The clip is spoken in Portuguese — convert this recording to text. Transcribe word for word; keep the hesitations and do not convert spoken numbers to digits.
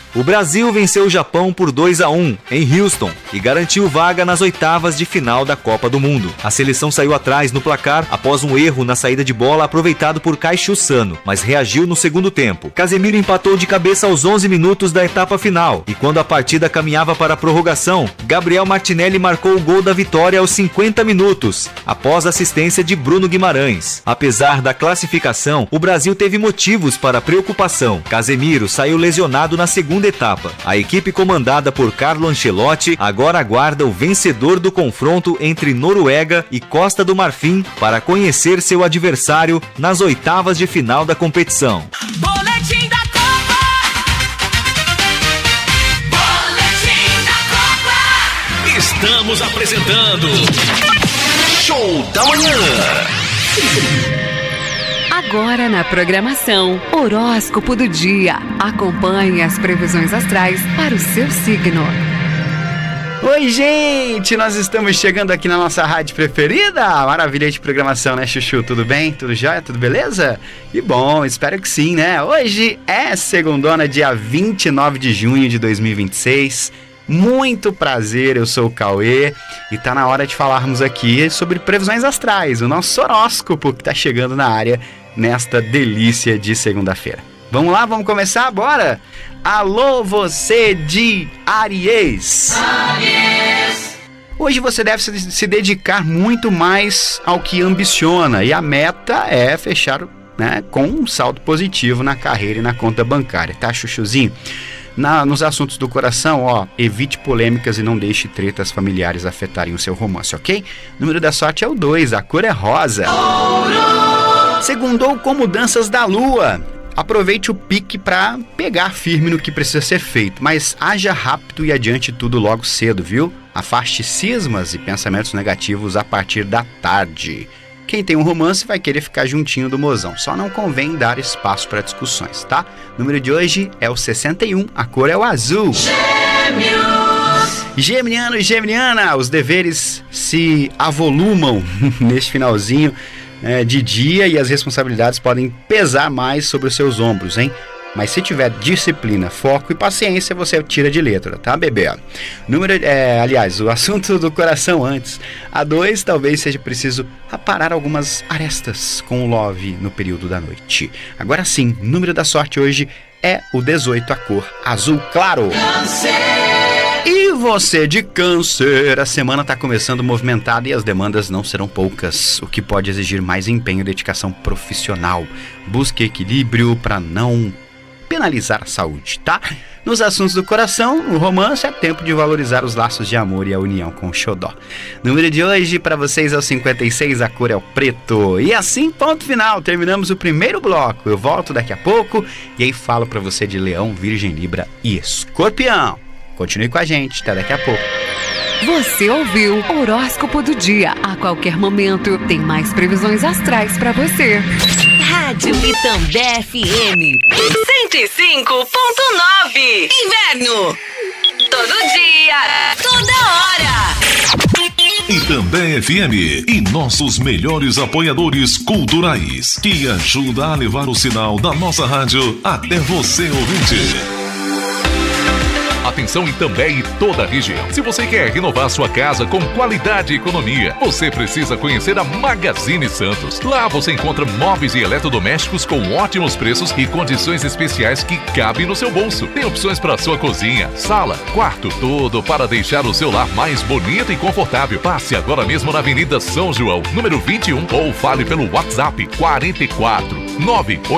O Brasil venceu o Japão por dois a um em Houston e garantiu vaga nas oitavas de final da Copa do Mundo. A seleção saiu atrás no placar após um erro na saída de bola aproveitado por Caixu Sano, mas reagiu no segundo tempo. Casemiro empatou de cabeça aos onze minutos da etapa final e quando a partida caminhava para a prorrogação, Gabriel Martinelli marcou o gol da vitória aos cinquenta minutos, após a assistência de Bruno Guimarães. Apesar da classificação, o Brasil teve motivos para preocupação. Casemiro saiu lesionado na segunda etapa. A equipe comandada por Carlo Ancelotti agora aguarda o vencedor do confronto entre Noruega e Costa do Marfim para conhecer seu adversário nas oitavas de final da competição. Boletim da Copa! Boletim da Copa! Estamos apresentando Show da Manhã. Agora na programação, horóscopo do dia. Acompanhe as previsões astrais para o seu signo. Oi, gente! Nós estamos chegando aqui na nossa rádio preferida. Maravilha de programação, né, Chuchu? Tudo bem? Tudo jóia? Tudo beleza? E bom, espero que sim, né? Hoje é segundona, dia vinte e nove de junho de dois mil e vinte e seis. Muito prazer, eu sou o Cauê e tá na hora de falarmos aqui sobre previsões astrais, o nosso horóscopo que tá chegando na área nesta delícia de segunda-feira. Vamos lá, vamos começar? Bora! Alô, você de Áries! Áries! Hoje você deve se dedicar muito mais ao que ambiciona e a meta é fechar, né, com um saldo positivo na carreira e na conta bancária, tá, Chuchuzinho? Na, nos assuntos do coração, ó, evite polêmicas e não deixe tretas familiares afetarem o seu romance, ok? O número da sorte é o dois, a cor é rosa. Ouro! Segundou com mudanças da lua. Aproveite o pique para pegar firme no que precisa ser feito, mas haja rápido e adiante tudo logo cedo, viu? Afaste cismas e pensamentos negativos a partir da tarde. Quem tem um romance vai querer ficar juntinho do mozão, só não convém dar espaço para discussões, tá? O número de hoje é o sessenta e um, a cor é o azul. Gêmeos! Geminiano e geminiana, os deveres se avolumam neste finalzinho é, de dia e as responsabilidades podem pesar mais sobre os seus ombros, hein? Mas se tiver disciplina, foco e paciência, você tira de letra, tá, bebê? Número, é, aliás, o assunto do coração antes. A dois, talvez seja preciso aparar algumas arestas com o love no período da noite. Agora sim, o número da sorte hoje é o dezoito, a cor azul claro. Câncer! E você de Câncer, a semana está começando movimentada e as demandas não serão poucas, o que pode exigir mais empenho e dedicação profissional. Busque equilíbrio para não penalizar a saúde, tá? Nos assuntos do coração, no romance, é tempo de valorizar os laços de amor e a união com o xodó. Número de hoje para vocês é o cinquenta e seis, a cor é o preto. E assim, ponto final, terminamos o primeiro bloco. Eu volto daqui a pouco e aí falo para você de Leão, Virgem, Libra e Escorpião. Continue com a gente, até daqui a pouco. Você ouviu o horóscopo do dia. A qualquer momento tem mais previsões astrais para você. Rádio Itambé F M cento e cinco ponto nove. Inverno. Todo dia, toda hora. Itambé F M e nossos melhores apoiadores culturais que ajuda a levar o sinal da nossa rádio até você, ouvinte. Atenção Itambé e toda a região. Se você quer renovar sua casa com qualidade e economia, você precisa conhecer a Magazine Santos. Lá você encontra móveis e eletrodomésticos com ótimos preços e condições especiais que cabem no seu bolso. Tem opções para sua cozinha, sala, quarto, tudo para deixar o seu lar mais bonito e confortável. Passe agora mesmo na Avenida São João, número vinte e um, ou fale pelo WhatsApp quarenta e quatro nove